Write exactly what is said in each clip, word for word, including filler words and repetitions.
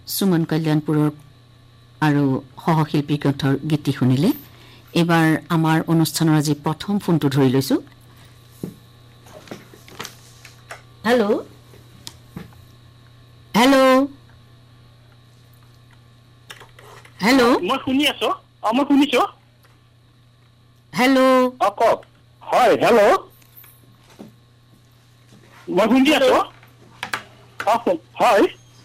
সুমন কল্যাণপুৰৰ আৰু সহশিল্পী কণ্ঠৰ গীতি শুনিলে এবাৰ আমাৰ অনুষ্ঠানৰ আজি প্ৰথম ফোনটো ধৰি লৈছো হেল্ল' হেল্ল' হেল্ল' মই শুনি আছো অ মই শুনিছো হেল্ল' অ কওক হয় হেল্ল' মই শুনি আছো অ হয়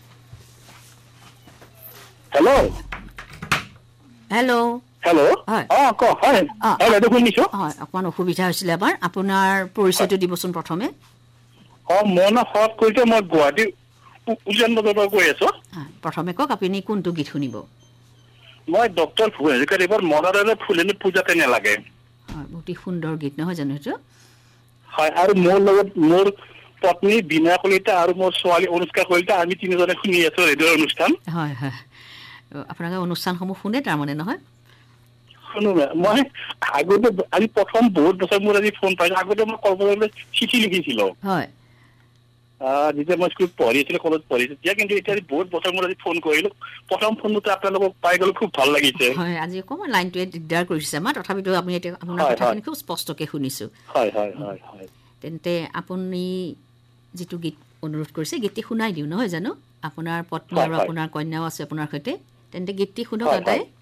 হেল্ল' হেল্ল' হেল্ল' হয় অ কওক হয় হয় বাইদেউ শুনিছো হয় অকণমান অসুবিধা হৈছিলে এবাৰ আপোনাৰ পৰিচয়টো দিবচোন প্ৰথমে অ মই না হট কৰিছে মই গুৱাহাটী উজান বজাৰৰ পৰা কৈ আছো প্ৰথমে কওক আপুনি কোনটো গীত শুনিব মই ডক্টৰ ভূপেন হাজৰিকাৰ মনৰে ফুলেনি পূজাতে নেলাগে হয় অতি সুন্দৰ গীত নহয় জানো এইটো হয় আৰু মোৰ লগত মোৰ পত্নী বিনা কলিতা আৰু মোৰ ছোৱালী অনুষ্কা কলিতা আমি তিনিজনে শুনি আছো ৰেডিঅ'ৰ অনুষ্ঠান হয় হয় আপোনালোকে অনুষ্ঠানসমূহ শুনে তাৰমানে নহয় শুনো মই আগতে আজি প্ৰথম বহুত বছৰ মোৰ আজি ফোন পাইছো আগতে মই কলকাতালৈ চিঠি লিখিছিলো হয় যেতিয়া মই স্কুলত পঢ়ি আছিলো কলেজ পঢ়িছো তেতিয়া কিন্তু এতিয়া বহুত বছৰ মোৰ আজি ফোন কৰিলো প্ৰথম ফোনতে আপোনালোকক পাই গ'লো খুব ভাল লাগিছে হয় আজি অকণমান লাইনটোৱে দিগদাৰ কৰিছে আমাৰ তথাপিতো আমি এতিয়া আপোনাৰ কথাখিনি খুব স্পষ্টকৈ শুনিছো হয় হয় হয় হয় তেন্তে আপুনি যিটো গীত অনুৰোধ কৰিছে গীতটি শুনাই দিওঁ নহয় জানো আপোনাৰ পত্নী আৰু আপোনাৰ কন্যাও আছে আপোনাৰ সৈতে তেন্তে গীতটি শুনক আটাই